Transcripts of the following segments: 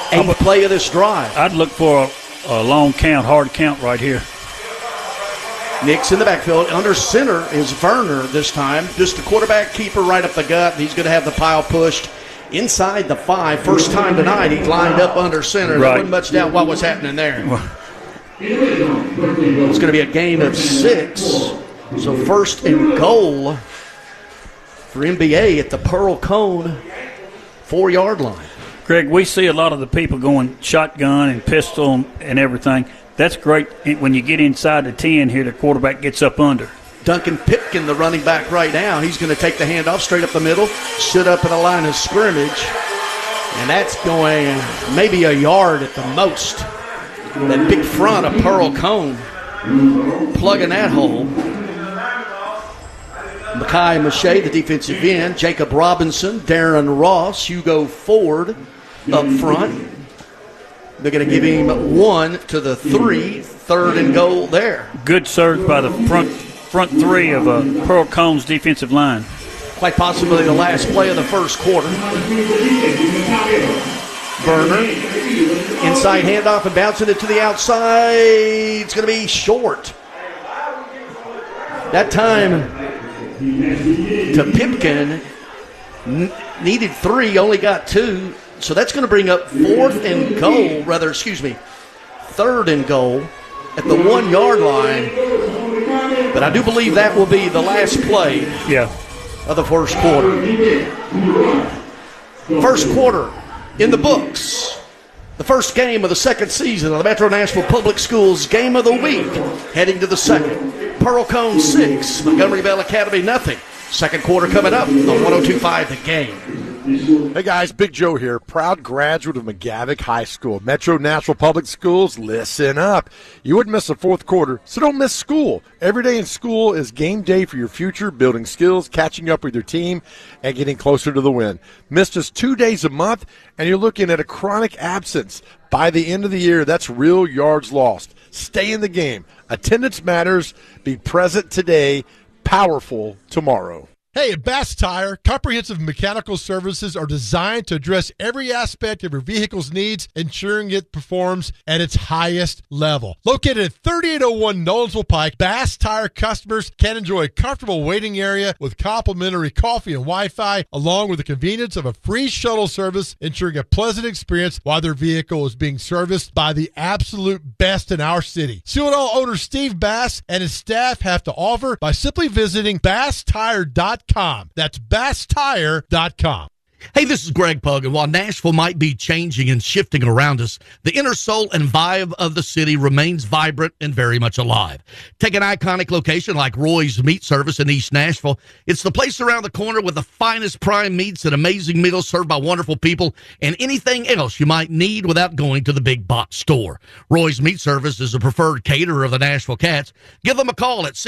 Eighth play of this drive. I'd look for a long count, hard count right here. Nix in the backfield. Under center is Verner this time. Just a quarterback keeper right up the gut. He's going to have the pile pushed inside the 5. First time tonight he lined up under center. There wasn't much doubt what was happening there. It's going to be a gain of 6. So first and goal for NBA at the Pearl Cone 4-yard line. Greg, we see a lot of the people going shotgun and pistol and everything. That's great when you get inside the 10 here, the quarterback gets up under. Duncan Pipkin, the running back right now, he's going to take the handoff straight up the middle, sit up in a line of scrimmage, and that's going maybe a yard at the most. That big front of Pearl Cone plugging that hole. Mekhi Mache, the defensive end, Jacob Robinson, Darren Ross, Hugo Ford up front. They're going to give him 1 to the 3, third and goal there. Good surge by the front 3 of Pearl Cone's defensive line. Quite possibly the last play of the first quarter. Verner, inside handoff and bouncing it to the outside. It's going to be short. That time to Pipkin, needed 3, only got 2. So that's going to bring up third and goal at the 1-yard line. But I do believe that will be the last play of the first quarter. First quarter in the books. The first game of the second season of the Metro Nashville Public Schools Game of the Week. Heading to the second. Pearl Cone 6, Montgomery Bell Academy nothing. Second quarter coming up on 102.5 The Game. Hey guys, Big Joe here, proud graduate of McGavick High School. Metro Nashville Public Schools, listen up. You wouldn't miss the fourth quarter, so don't miss school. Every day in school is game day for your future, building skills, catching up with your team, and getting closer to the win. Miss just 2 days a month, and you're looking at a chronic absence. By the end of the year, that's real yards lost. Stay in the game. Attendance matters. Be present today, powerful tomorrow. Hey, at Bass Tire, comprehensive mechanical services are designed to address every aspect of your vehicle's needs, ensuring it performs at its highest level. Located at 3801 Nolensville Pike, Bass Tire customers can enjoy a comfortable waiting area with complimentary coffee and Wi-Fi, along with the convenience of a free shuttle service, ensuring a pleasant experience while their vehicle is being serviced by the absolute best in our city. See what all owner Steve Bass and his staff have to offer by simply visiting BassTire.com. That's BassTire.com. Hey, this is Greg Pug, and while Nashville might be changing and shifting around us, the inner soul and vibe of the city remains vibrant and very much alive. Take an iconic location like Roy's Meat Service in East Nashville. It's the place around the corner with the finest prime meats and amazing meals served by wonderful people and anything else you might need without going to the big box store. Roy's Meat Service is a preferred caterer of the Nashville Cats. Give them a call at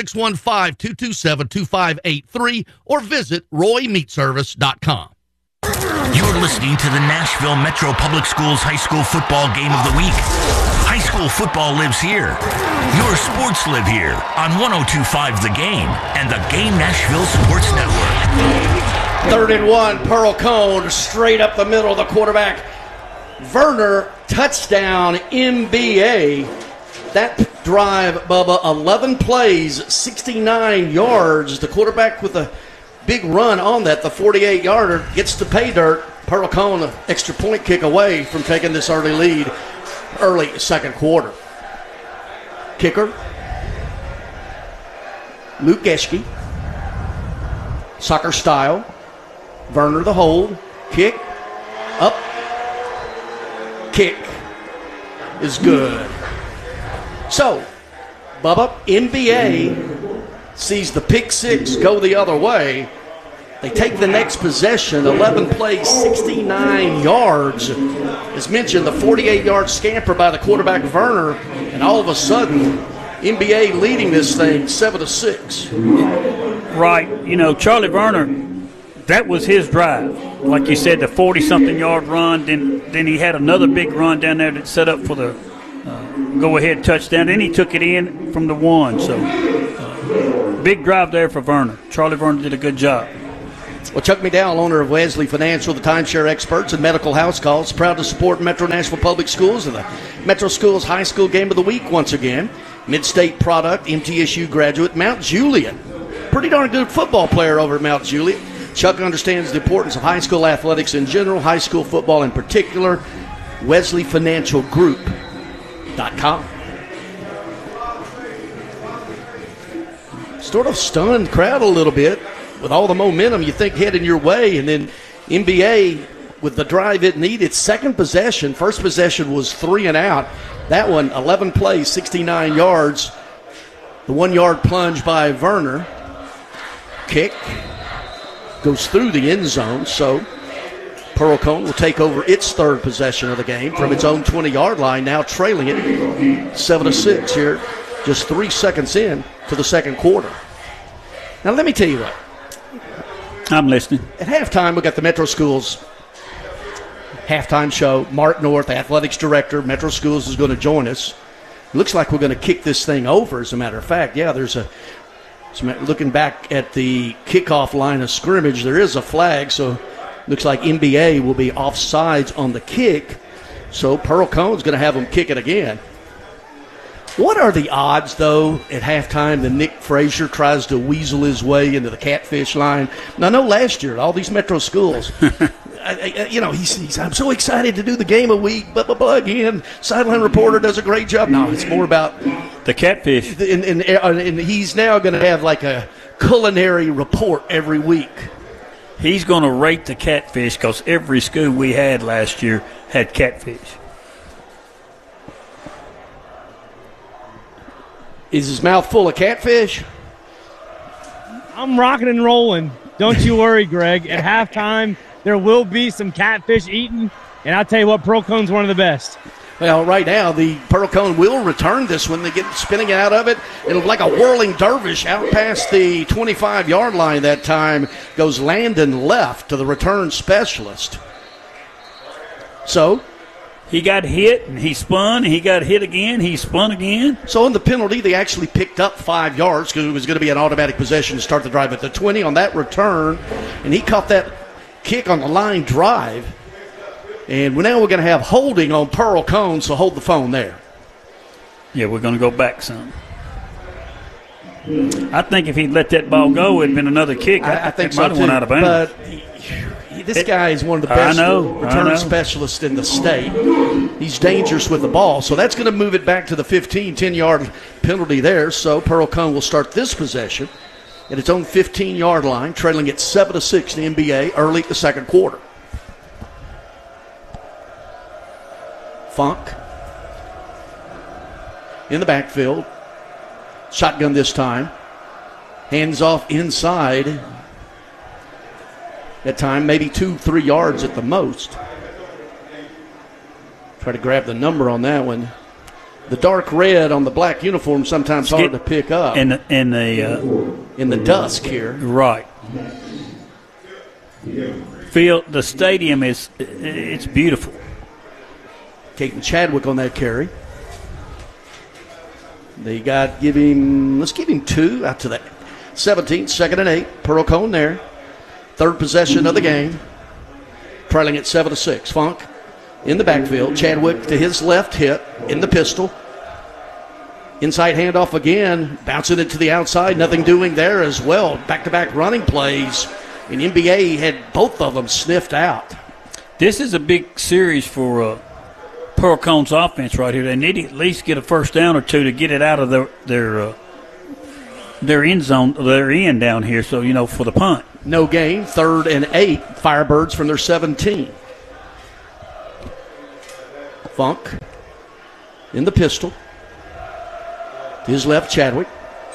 615-227-2583 or visit RoyMeatService.com. You're listening to the Nashville Metro Public Schools High School Football Game of the Week. High school football lives here. Your sports live here on 102.5 The Game and the Game Nashville Sports Network. 3rd and 1, Pearl Cone, straight up the middle. The quarterback, Verner, touchdown, MBA. That drive, Bubba, 11 plays, 69 yards. The quarterback with a big run on that, the 48-yarder, gets to pay dirt. Pearl Cone, an extra point kick away from taking this early lead, early second quarter. Kicker, Luke Geschke. Soccer style. Verner the hold. Kick. Up. Kick is good. So, Bubba, NBA sees the pick six go the other way. They take the next possession, 11 plays, 69 yards. As mentioned, the 48-yard scamper by the quarterback, Verner, and all of a sudden, NBA leading this thing 7-6. Right. You know, Charlie Verner, that was his drive. Like you said, the 40-something yard run. Then he had another big run down there that set up for the go-ahead touchdown. Then he took it in from the 1. So, big drive there for Verner. Charlie Verner did a good job. Well, Chuck McDowell, owner of Wesley Financial, the timeshare experts and medical house calls, proud to support Metro Nashville Public Schools and the Metro Schools High School Game of the Week once again. Mid-state product, MTSU graduate, Mount Juliet. Pretty darn good football player over at Mount Juliet. Chuck understands the importance of high school athletics in general, high school football in particular. WesleyFinancialGroup.com. Sort of stunned crowd a little bit with all the momentum you think heading your way, and then NBA with the drive it needed. Second possession, first possession was 3 and out. That one, 11 plays, 69 yards. The 1 yard plunge by Werner. Kick goes through the end zone, so Pearl Cone will take over its third possession of the game from its own 20-yard line, now trailing it 7-6 here, just 3 seconds in to the second quarter. Now, let me tell you what. I'm listening. At halftime, we got the Metro Schools halftime show. Mark North, athletics director, Metro Schools, is going to join us. Looks like we're going to kick this thing over, as a matter of fact. Yeah, looking back at the kickoff line of scrimmage, there is a flag, so looks like NBA will be offsides on the kick. So Pearl Cone's going to have them kick it again. What are the odds, though, at halftime that Nick Frazier tries to weasel his way into the catfish line? Now, I know last year, all these Metro schools, he's I'm so excited to do the game a week, blah, blah, blah, again. Sideline reporter does a great job. No, it's more about the catfish. And he's now going to have like a culinary report every week. He's going to rate the catfish because every school we had last year had catfish. Is his mouth full of catfish? I'm rocking and rolling. Don't you worry, Greg. At halftime, there will be some catfish eaten, and I'll tell you what, Pearl Cone's one of the best. Well, right now, the Pearl Cone will return this one. They get spinning out of it. It'll be like a whirling dervish out past the 25-yard line that time. Goes Landon left to the return specialist. So he got hit, and he spun, and he got hit again. He spun again. So in the penalty, they actually picked up 5 yards because it was going to be an automatic possession to start the drive at the 20 on that return. And he caught that kick on the line drive. And now we're going to have holding on Pearl Cone, so hold the phone there. Yeah, we're going to go back some. I think if he'd let that ball go, it would have been another kick. I think it so, might have too. went out of bounds. But this guy is one of the best return specialists in the state. He's dangerous with the ball, so that's going to move it back to the 10-yard penalty there. So Pearl Cone will start this possession at its own 15-yard line, trailing at 7-6 in the NBA early the second quarter. Funk in the backfield. Shotgun this time. Hands off inside. That time, maybe 2-3 yards at the most. Try to grab the number on that one. The dark red on the black uniform sometimes hard to pick up. In the dusk here. Right. The stadium it's beautiful. Caden Chadwick on that carry. Let's give him 2 out to that 17, 2nd and 8. Pearl Cone there. Third possession of the game. Trailing at 7-6. Funk in the backfield. Chadwick to his left hip in the pistol. Inside handoff again. Bouncing it to the outside. Nothing doing there as well. Back-to-back running plays. And NBA had both of them sniffed out. This is a big series for Pearl Cone's offense right here. They need to at least get a first down or two to get it out of their end zone, their end down here, so, for the punt. No gain, 3rd and 8. Firebirds from their 17. Funk in the pistol. To his left, Chadwick.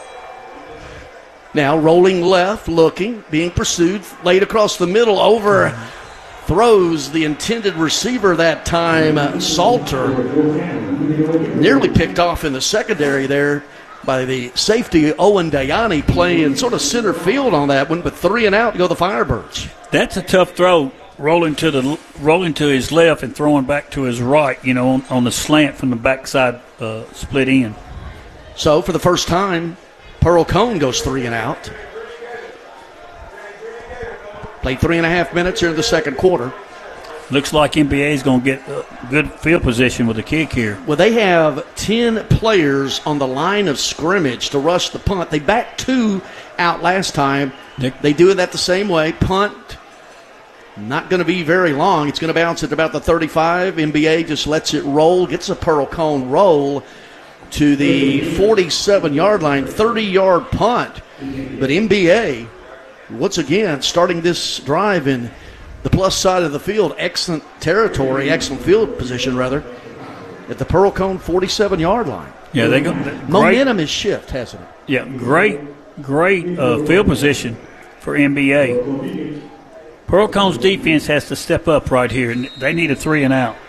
Now rolling left, looking, being pursued, laid across the middle, over. Throws the intended receiver that time, Salter. Nearly picked off in the secondary there by the safety, Owen Dayani, playing sort of center field on that one, but 3 and out to go the Firebirds. That's a tough throw, rolling to his left and throwing back to his right, on the slant from the backside split in. So for the first time, Pearl Cone goes 3 and out. Played 3.5 minutes here in the second quarter. Looks like NBA is going to get good field position with the kick here. Well, they have 10 players on the line of scrimmage to rush the punt. They backed 2 out last time. They do it the same way. Punt, not going to be very long. It's going to bounce at about the 35. NBA just lets it roll, gets a Pearl Cone roll to the 47-yard line, 30-yard punt. But NBA, once again, starting this drive in the plus side of the field, excellent territory, excellent field position, rather, at the Pearl Cone 47-yard line. Yeah, they go. Momentum is shift, hasn't it? Yeah, great field position for NBA. Pearl Cone's defense has to step up right here, and they need a 3 and out.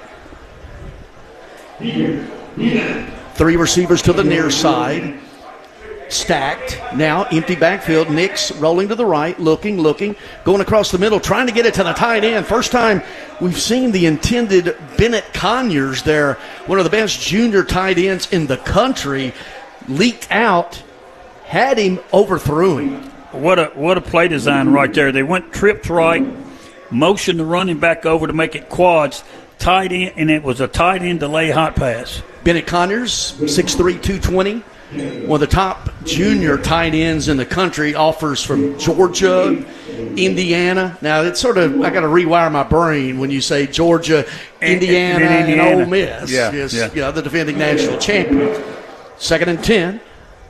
3 receivers to the near side. Stacked. Now empty backfield. Nix rolling to the right, looking, going across the middle, trying to get it to the tight end. First time we've seen the intended Bennett Conyers there, one of the best junior tight ends in the country, leaked out, had him, overthrew him. What a play design right there. They went tripped right, motioned the running back over to make it quads, tight end, and it was a tight end delay hot pass. Bennett Conyers, 6'3", 220. One of the top junior tight ends in the country, offers from Georgia, Indiana. Now, it's sort of, I got to rewire my brain when you say Georgia, Indiana, and Ole Miss. Yeah. The defending national champion. 2nd and 10.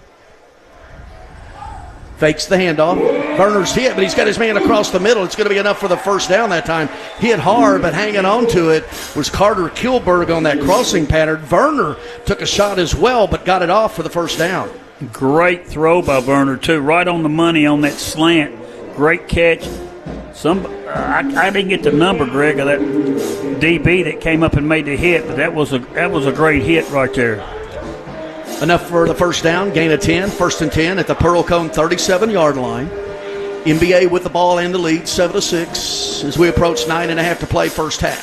Fakes the handoff. Verner's hit, but he's got his man across the middle. It's going to be enough for the first down that time. Hit hard, but hanging on to it was Carter Kilberg on that crossing pattern. Verner took a shot as well, but got it off for the first down. Great throw by Verner, too. Right on the money on that slant. Great catch. I didn't get the number, Greg, of that DB that came up and made the hit, but that was a great hit right there. Enough for the first down, gain of 10, 1st and 10 at the Pearl Cone 37-yard line. NBA with the ball and the lead, 7-6, as we approach 9.5 to play first half.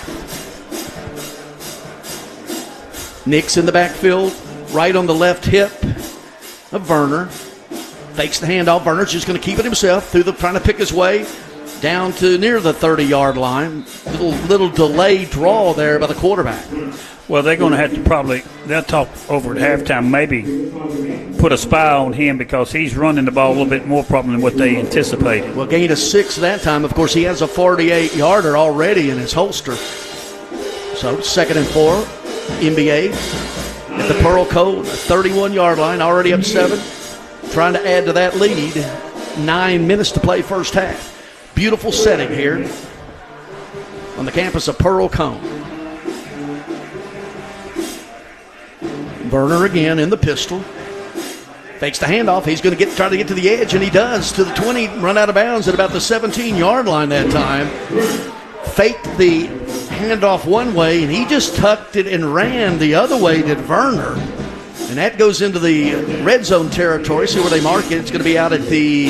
Nix in the backfield, right on the left hip of Verner. Fakes the handoff. Verner's just going to keep it himself, trying to pick his way down to near the 30-yard line. Little delayed draw there by the quarterback. Well, they're going to have to they'll talk over at halftime, maybe put a spy on him because he's running the ball a little bit more probably than what they anticipated. Well, gained a 6 that time. Of course, he has a 48-yarder already in his holster. So, 2nd and 4, NBA at the Pearl Cone 31-yard line, already up 7. Trying to add to that lead. 9 minutes to play first half. Beautiful setting here on the campus of Pearl Cone. Verner again in the pistol. Fakes the handoff. He's going to try to get to the edge, and he does. To the 20, run out of bounds at about the 17-yard line that time. Faked the handoff one way, and he just tucked it and ran the other way, did Verner. And that goes into the red zone territory. See where they mark it. It's going to be out at the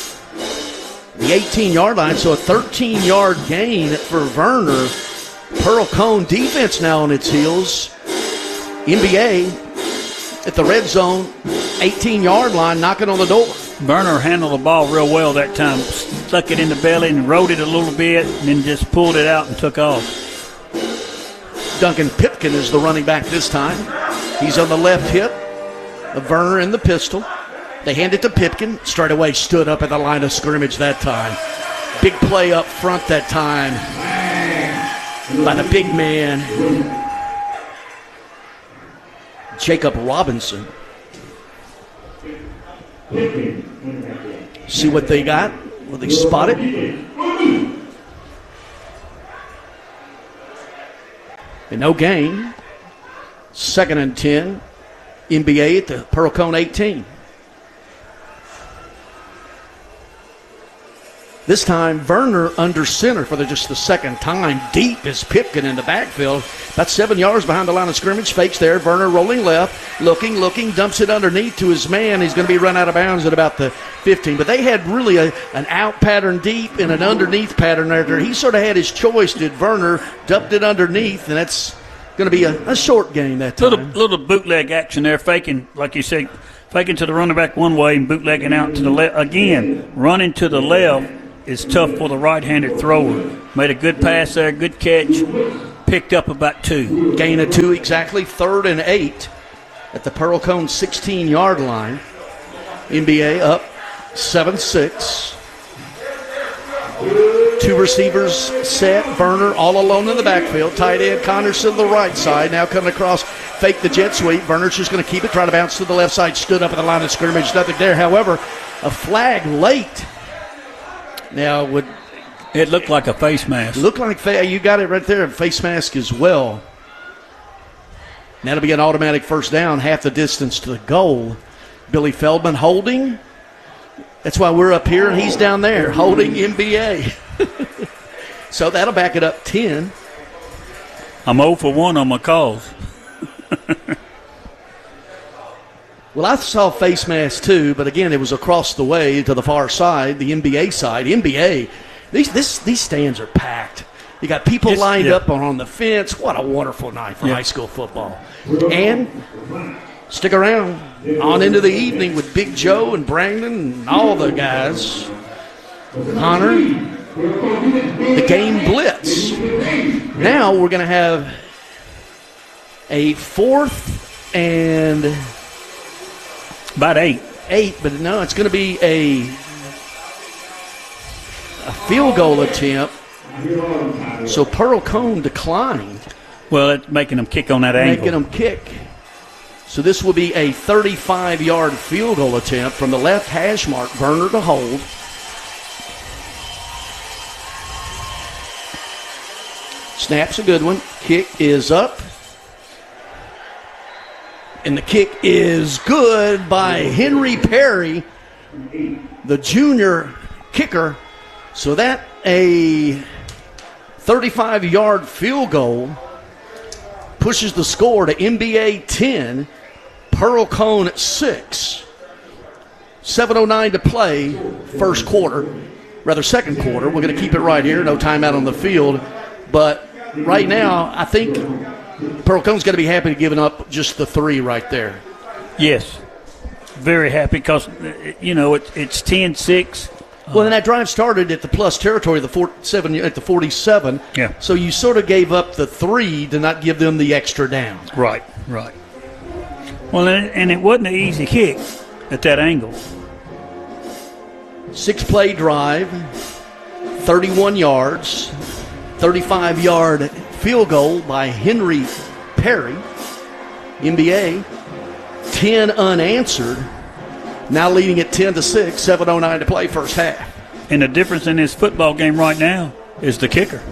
18-yard line, so a 13-yard gain for Verner. Pearl Cone defense now on its heels. NBA at the red zone, 18-yard line, knocking on the door. Verner handled the ball real well that time. Stuck it in the belly and rode it a little bit and then just pulled it out and took off. Duncan Pipkin is the running back this time. He's on the left hip of Verner in the pistol. They hand it to Pipkin. Straight away stood up at the line of scrimmage that time. Big play up front that time by the big man, Jacob Robinson. See what they got? Will they spot it? And no gain. 2nd and 10. NBA at the Pearl Cone 18. This time, Verner under center for just the second time. Deep is Pipkin in the backfield. About 7 yards behind the line of scrimmage. Fakes there. Verner rolling left. Looking. Dumps it underneath to his man. He's going to be run out of bounds at about the 15. But they had really an out pattern deep and an underneath pattern there. He sort of had his choice, did Verner. Dumped it underneath, and that's going to be a short game that time. Little bootleg action there. Faking, like you said, faking to the running back one way and bootlegging out to the left. Again, running to the left. is tough for the right-handed thrower. Made a good pass there, good catch, picked up about 2. Gain of 2 exactly, 3rd and 8 at the Pearl Cone 16-yard line. NBA up 7-6. 2 receivers set. Verner all alone in the backfield. Tight end Connors to the right side. Now coming across, fake the jet sweep. Verner's just going to keep it, try to bounce to the left side. Stood up at the line of scrimmage. Nothing there. However, a flag late. Now would it looked like a face mask? Look like you got it right there. Face mask as well. And that'll be an automatic first down, half the distance to the goal. Billy Feldman holding. That's why we're up here and he's down there holding NBA. So that'll back it up 10. I'm 0 for 1 on my calls. Well, I saw face mask too, but again, it was across the way to the far side, the NBA side. NBA, these stands are packed. You got people lined up on the fence. What a wonderful night for high school football. And stick around on into the evening with Big Joe and Brandon and all the guys. Connor, the game blitz. Now we're going to have a 4th and about 8. 8, but no, it's going to be a field goal attempt. So Pearl Cone declined. Well, it's making them kick on that angle. Making them kick. So this will be a 35-yard field goal attempt from the left hash mark. Verner to hold. Snap's a good one. Kick is up. And the kick is good by Henry Perry, the junior kicker. So that a 35-yard field goal pushes the score to NBA 10, Pearl Cone 6. 7:09 to play, second quarter. We're going to keep it right here. No timeout on the field. But right now, I think Pearl Cone's going to be happy to give up just the 3 right there. Yes. Very happy because, it's 10-6. Well, and that drive started at the plus territory, at the 47. Yeah. So you sort of gave up the 3 to not give them the extra down. Right. Well, and it wasn't an easy kick at that angle. 6-play drive, 31 yards, 35-yard field goal by Henry Perry. NBA, 10 unanswered. Now leading at 10-6, 7:09 to play, first half. And the difference in this football game right now is the kicker.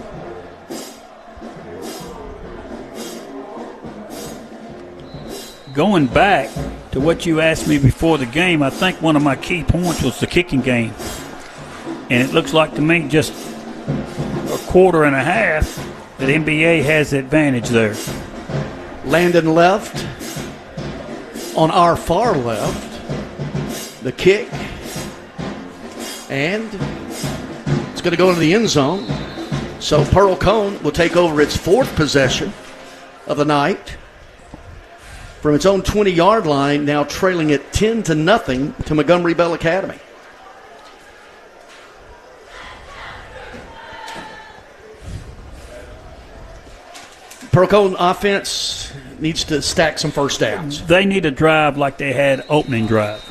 Going back to what you asked me before the game, I think one of my key points was the kicking game. And it looks like to me just a quarter and a half that NBA has the advantage there. Landon left. On our far left. The kick, and it's going to go into the end zone. So Pearl Cone will take over its 4th possession of the night from its own 20-yard line, now trailing it 10-0 to Montgomery Bell Academy. Pearl Cone offense needs to stack some first downs. They need a drive like they had opening drive.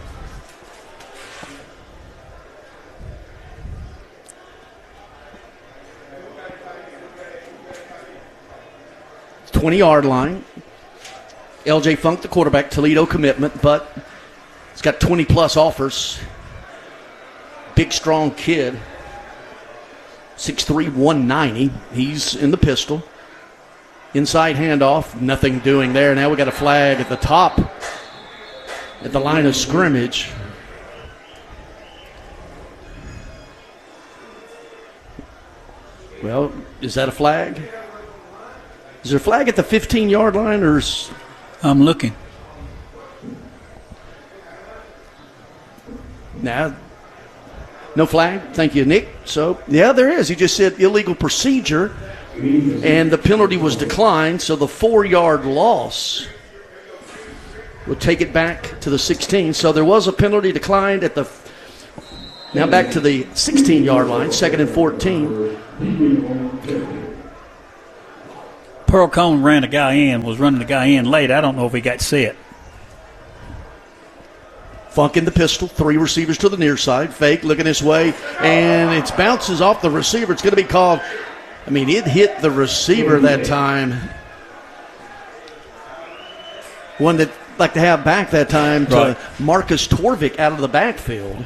The 20-yard line. LJ Funk, the quarterback, Toledo commitment, but he's got 20-plus offers. Big, strong kid. 6'3", 190. He's in the pistol. Inside handoff, nothing doing there. Now we got a flag at the top at the line of scrimmage. Well, is that a flag? Is there a flag at the 15-yard line, or is... I'm looking. Nah, no flag. Thank you, Nick. So, yeah, there is. He just said illegal procedure, and the penalty was declined, so the 4-yard loss will take it back to the 16. So there was a penalty declined at the Now back to the 16-yard line, 2nd and 14. Pearl Cone was running the guy in late. I don't know if he got set. Funk in the pistol, 3 receivers to the near side. Fake looking this way, and it bounces off the receiver. It's going to be called. I mean, it hit the receiver that time. One that like to have back that time to right. Marcus Torvik out of the backfield.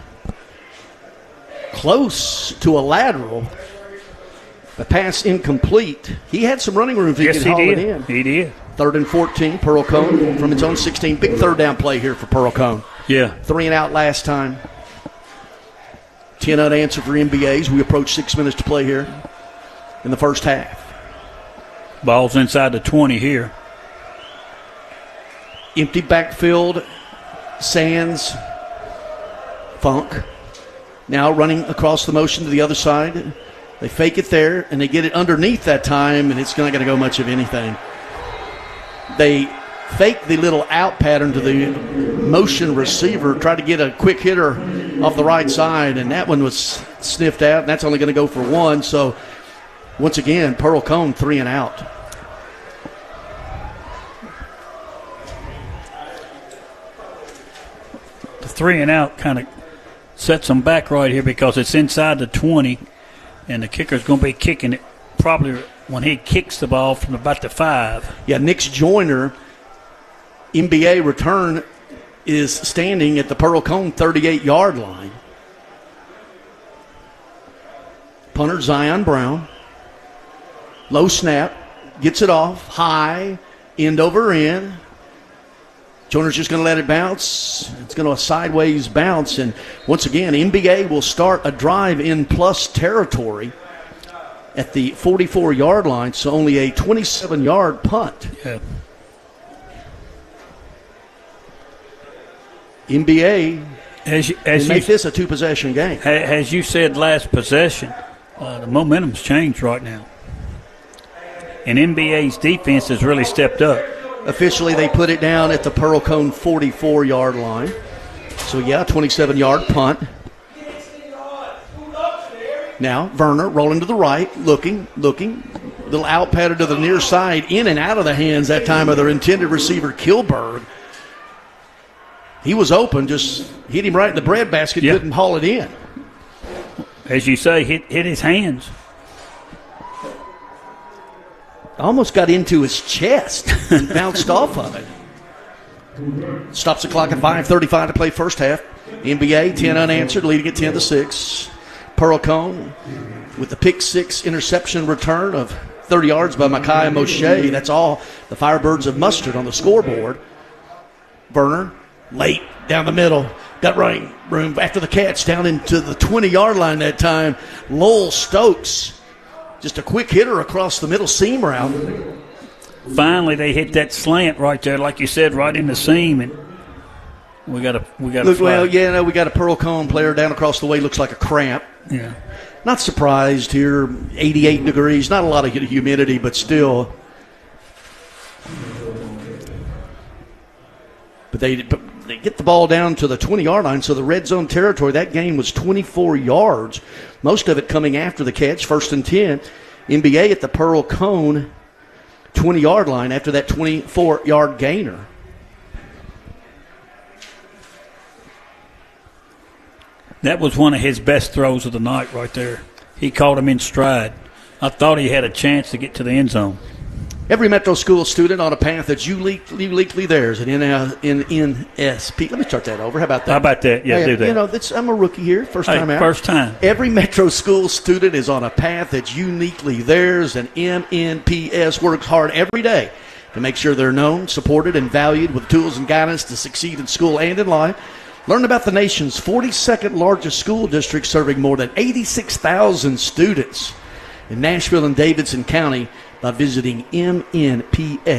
Close to a lateral. The pass incomplete. He had some running room if he could haul it in. He did. 3rd and 14, Pearl Cone from its own 16. Big third down play here for Pearl Cone. Yeah. 3 and out last time. 10 unanswered for MBAs. We approach 6 minutes to play here in the first half. Ball's inside the 20 here. Empty backfield. Sands. Funk. Now running across the motion to the other side. They fake it there, and they get it underneath that time, and it's not going to go much of anything. They fake the little out pattern to the motion receiver, try to get a quick hitter off the right side, and that one was sniffed out, and that's only going to go for 1. So, once again, Pearl Cone 3 and out. The 3 and out kind of sets them back right here because it's inside the 20, and the kicker's going to be kicking it probably when he kicks the ball from about the 5. Yeah, Nick Joyner, NBA return, is standing at the Pearl Cone 38-yard line. Punter Zion Brown. Low snap. Gets it off. High. End over end. Joyner's just going to let it bounce. It's going to a sideways bounce. And once again, NBA will start a drive in plus territory at the 44-yard line, so only a 27-yard punt. Yeah. NBA as make this a 2-possession game. As you said last possession, the momentum's changed right now. And NBA's defense has really stepped up. Officially, they put it down at the Pearl Cone 44-yard line. So, yeah, 27-yard punt. Now, Werner rolling to the right, looking. Little out pattern to the near side, in and out of the hands that time of their intended receiver, Kilberg. He was open, just hit him right in the breadbasket, couldn't haul it in. As you say, hit his hands. Almost got into his chest and bounced off of it. Stops the clock at 5:35 to play first half. NBA 10 unanswered, leading at 10-6. Pearl Cone with the pick 6 interception return of 30 yards by Micaiah Moshe. That's all the Firebirds have mustered on the scoreboard. Werner late down the middle. Got running room after the catch down into the 20-yard line that time. Lowell Stokes. Just a quick hitter across the middle seam route. Finally, they hit that slant right there, like you said, right in the seam, and we got a Look, well, yeah, no, we got a Pearl Cone player down across the way. Looks like a cramp. Yeah. Not surprised here. 88 degrees. Not a lot of humidity, but still. But they get the ball down to the 20-yard line, so the red zone territory. That game was 24 yards. Most of it coming after the catch, 1st and 10. NBA at the Pearl Cone 20-yard line after that 24-yard gainer. That was one of his best throws of the night right there. He caught him in stride. I thought he had a chance to get to the end zone. Every Metro School student on a path that's uniquely theirs, an NSP. Let me start that over. How about that? How about that? Yeah, do that. You know, I'm a rookie here, first time out. First time. Every Metro School student is on a path that's uniquely theirs, and MNPS works hard every day to make sure they're known, supported, and valued with tools and guidance to succeed in school and in life. Learn about the nation's 42nd largest school district, serving more than 86,000 students in Nashville and Davidson County by visiting mnps.org.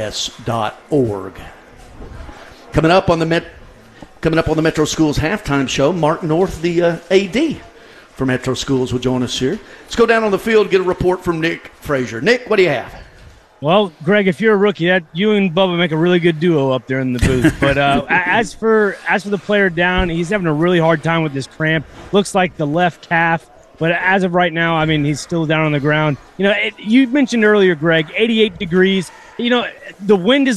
Coming up on the Metro Schools halftime show, Mark North, the AD for Metro Schools, will join us here. Let's go down on the field, get a report from Nick Frazier. Nick, what do you have? Well, Greg, if you're a rookie, you and Bubba make a really good duo up there in the booth. But as for the player down, he's having a really hard time with this cramp. Looks like the left calf. But as of right now, I mean, he's still down on the ground. You mentioned earlier, Greg, 88 degrees. The wind is